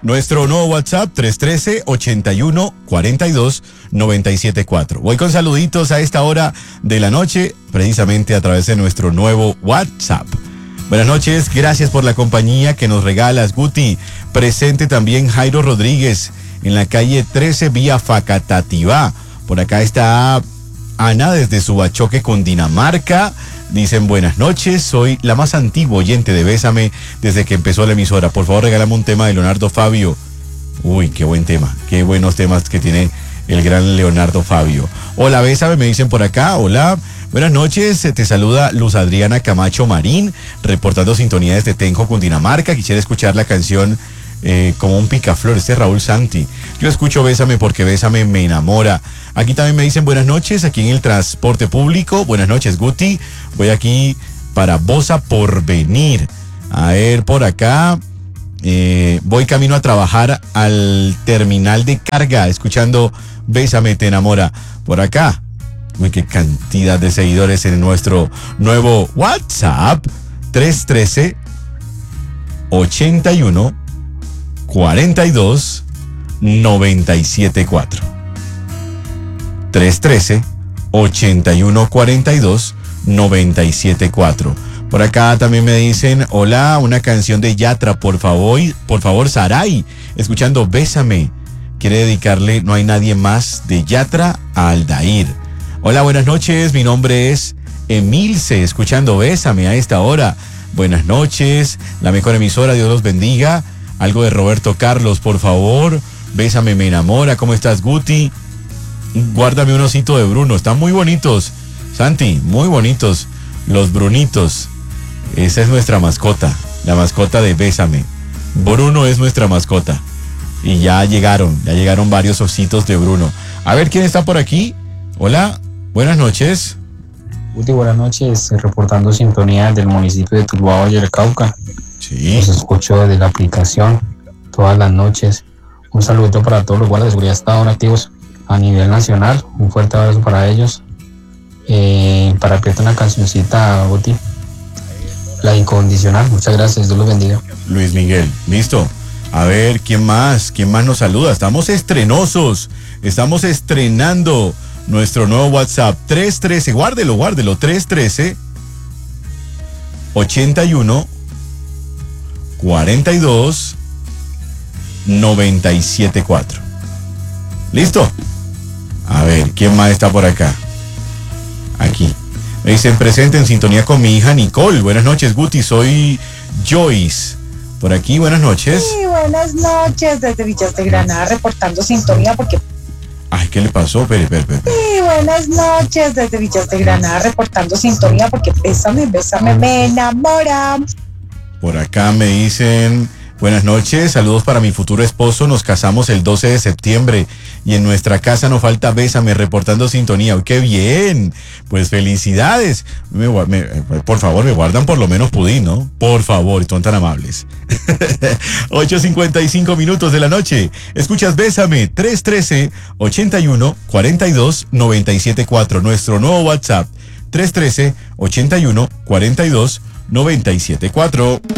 Nuestro nuevo WhatsApp, 313-81-42-974. Voy con saluditos a esta hora de la noche, precisamente a través de nuestro nuevo WhatsApp. Buenas noches, gracias por la compañía que nos regalas, Guti. Presente también Jairo Rodríguez en la calle 13 vía Facatativá. Por acá está Ana desde Subachoque, Cundinamarca. Dicen buenas noches, soy la más antigua oyente de Bésame desde que empezó la emisora. Por favor, regálame un tema de Leonardo Fabio. Uy, qué buen tema, qué buenos temas que tiene el gran Leonardo Fabio. Hola, Bésame, me dicen por acá. Hola, buenas noches, te saluda Luz Adriana Camacho Marín, reportando sintonía desde Tenjo, Cundinamarca. Quisiera escuchar la canción como un picaflor, este es Raúl Santi. Yo escucho Bésame porque Bésame me enamora. Aquí también me dicen buenas noches, aquí en el transporte público. Buenas noches, Guti. Voy aquí para Bosa Porvenir. A ver, por acá. Voy camino a trabajar al terminal de carga, escuchando Bésame te enamora. Por acá. Uy, qué cantidad de seguidores en nuestro nuevo WhatsApp. 313 81 42 974. 313 81 42 974. Por acá también me dicen, hola, una canción de Yatra, por favor, Saray, escuchando Bésame. Quiere dedicarle No hay nadie más de Yatra a Aldair. Hola, buenas noches, mi nombre es Emilce, escuchando Bésame a esta hora. Buenas noches, la mejor emisora, Dios los bendiga. Algo de Roberto Carlos, por favor. Bésame me enamora. ¿Cómo estás, Guti? Guárdame un osito de Bruno. Están muy bonitos, Santi, muy bonitos los Brunitos. Esa es nuestra mascota, la mascota de Bésame. Bruno es nuestra mascota. Y ya llegaron varios ositos de Bruno. A ver, ¿quién está por aquí? Hola, buenas noches. Guti, buenas noches, reportando sintonía del municipio de Tuluá, Valle del Cauca. Sí. Los escucho desde la aplicación todas las noches. Un saludo para todos los guardias de seguridad que están activos a nivel nacional. Un fuerte abrazo para ellos. Para pedirte una cancioncita, Guti. La Incondicional. Muchas gracias, Dios los bendiga. Luis Miguel, listo. A ver, ¿quién más nos saluda? Estamos estrenosos. Estamos estrenando nuestro nuevo WhatsApp. 313, guárdelo. 313 81 42 974. ¿Listo? A ver, ¿quién más está por acá? Aquí. Me dicen presente en sintonía con mi hija Nicole. Buenas noches, Guti. Soy Joyce. Por aquí, buenas noches. Sí, buenas noches. Desde Villas de Granada, reportando sintonía porque... Ay, ¿qué le pasó? Pere. Sí, buenas noches. Desde Villas de Granada, reportando sintonía porque Bésame me enamora. Por acá me dicen, buenas noches, saludos para mi futuro esposo, nos casamos el 12 de septiembre y en nuestra casa no falta Bésame, reportando sintonía. ¡Uy, qué bien! Pues felicidades. Por favor, me guardan por lo menos pudín, ¿no? Por favor, son tan amables. 8:55 minutos de la noche. Escuchas Bésame, 313 81 42 974. Nuestro nuevo WhatsApp, 313 81 42 974.